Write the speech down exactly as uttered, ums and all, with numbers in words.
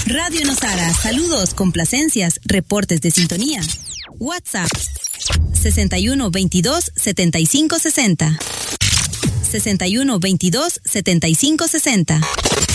Radio Nosara, saludos, complacencias, reportes de sintonía. WhatsApp sesenta y uno veintidós setenta y cinco sesenta. sesenta y uno veintidós setenta y cinco sesenta.